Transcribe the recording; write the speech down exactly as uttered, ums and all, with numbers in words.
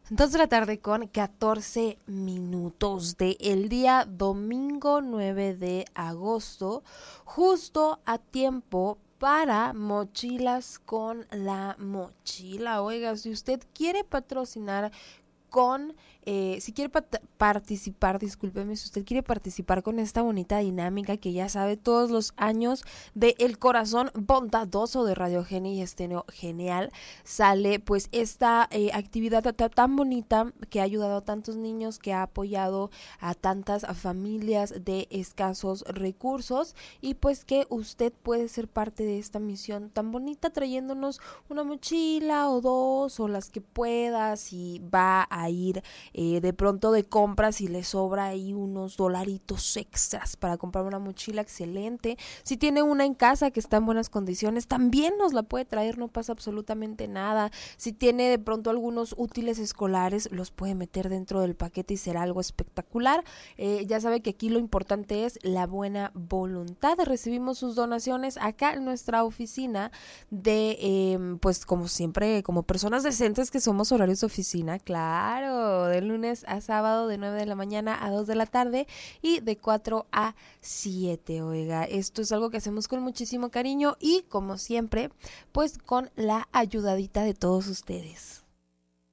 Dos de la tarde con catorce minutos del día domingo nueve de agosto, justo a tiempo para Mochilas con la Mochila. Oiga, si usted quiere patrocinar con, eh, si quiere pat- participar, discúlpeme, si usted quiere participar con esta bonita dinámica que ya sabe todos los años de El Corazón Bondadoso de Radio Geni y Estenio Genial, sale pues esta eh, actividad t- tan bonita que ha ayudado a tantos niños, que ha apoyado a tantas familias de escasos recursos y pues que usted puede ser parte de esta misión tan bonita trayéndonos una mochila o dos o las que pueda, si va a ir eh, de pronto de compras y le sobra ahí unos dolaritos extras para comprar una mochila, excelente. Si tiene una en casa que está en buenas condiciones, también nos la puede traer, no pasa absolutamente nada. Si tiene de pronto algunos útiles escolares, los puede meter dentro del paquete y será algo espectacular. Eh, ya sabe que aquí lo importante es la buena voluntad. Recibimos sus donaciones acá en nuestra oficina de, eh, pues como siempre, como personas decentes que somos, horarios de oficina, claro, de lunes a sábado de nueve de la mañana a dos de la tarde y de cuatro a siete. Oiga, esto es algo que hacemos con muchísimo cariño y como siempre, pues con la ayudadita de todos ustedes.